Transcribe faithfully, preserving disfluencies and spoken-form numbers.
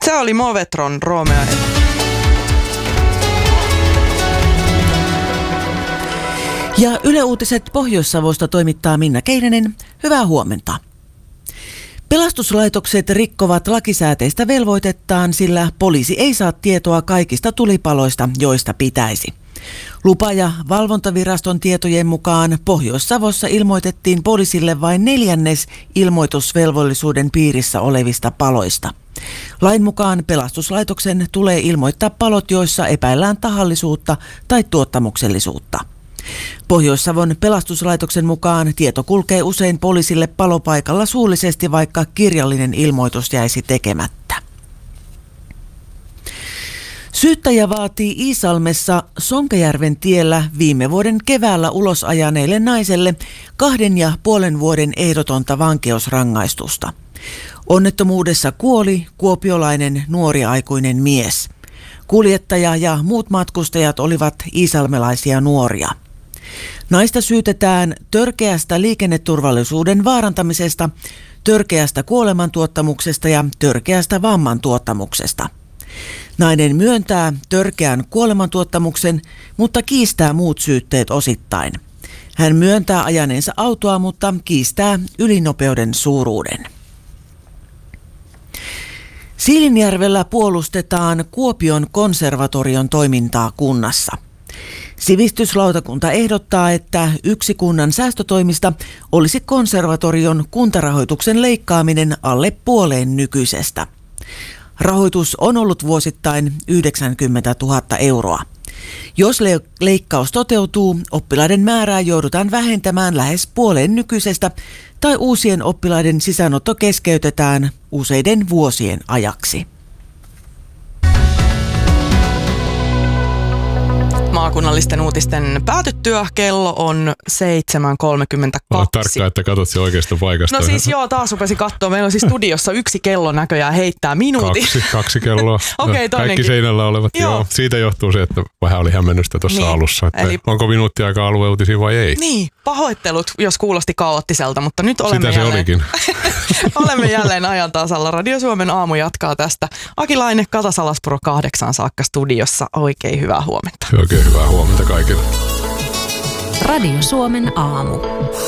Se oli Movetron Romeo. Ja Yle Uutiset Pohjois-Savosta toimittaa Minna Keinänen. Hyvää huomenta. Pelastuslaitokset rikkovat lakisääteistä velvoitettaan, sillä poliisi ei saa tietoa kaikista tulipaloista, joista pitäisi. Lupa- ja valvontaviraston tietojen mukaan Pohjois-Savossa ilmoitettiin poliisille vain neljännes ilmoitusvelvollisuuden piirissä olevista paloista. Lain mukaan pelastuslaitoksen tulee ilmoittaa palot, joissa epäillään tahallisuutta tai tuottamuksellisuutta. Pohjois-Savon pelastuslaitoksen mukaan tieto kulkee usein poliisille palopaikalla suullisesti, vaikka kirjallinen ilmoitus jäisi tekemättä. Syyttäjä vaatii Iisalmessa Sonkajärven tiellä viime vuoden keväällä ulos ajaneelle naiselle kahden ja puolen vuoden ehdotonta vankeusrangaistusta. Onnettomuudessa kuoli kuopiolainen nuori aikuinen mies. Kuljettaja ja muut matkustajat olivat iisalmelaisia nuoria. Naista syytetään törkeästä liikenneturvallisuuden vaarantamisesta, törkeästä kuolemantuottamuksesta ja törkeästä vammantuottamuksesta. Nainen myöntää törkeän kuolemantuottamuksen, mutta kiistää muut syytteet osittain. Hän myöntää ajaneensa autoa, mutta kiistää ylinopeuden suuruuden. Siilinjärvellä puolustetaan Kuopion konservatorion toimintaa kunnassa. Sivistyslautakunta ehdottaa, että yksi kunnan säästötoimista olisi konservatorion kuntarahoituksen leikkaaminen alle puoleen nykyisestä. Rahoitus on ollut vuosittain yhdeksänkymmentätuhatta euroa. Jos le- leikkaus toteutuu, oppilaiden määrää joudutaan vähentämään lähes puoleen nykyisestä tai uusien oppilaiden sisäänotto keskeytetään useiden vuosien ajaksi. Maakunnallisten uutisten päätyttyä kello on seitsemän kolmekymmentäkaksi. Olet tarkka, että katsot se oikeasta paikasta. No siis joo, taas rupesin katsoa. Meillä on siis studiossa yksi kello näköjään heittää minuutin. Kaksi, kaksi kelloa. Okei, no, kaikki seinällä olevat. Joo. Joo. Siitä johtuu se, että vähän oli hämmennystä tuossa niin, alussa. Että eli onko minuutti aikaa alueuutisia vai ei? Niin, pahoittelut, jos kuulosti kaoottiselta, mutta nyt olemme Sitä jälleen... se olikin. olemme jälleen ajan tasalla. Radio Suomen aamu jatkaa tästä. Aki Laine, Kata Salaspuro kahdeksan saakka studiossa. Oikein hyvää huomenta. Oikein hyvää huomenta kaikille. Radio Suomen aamu.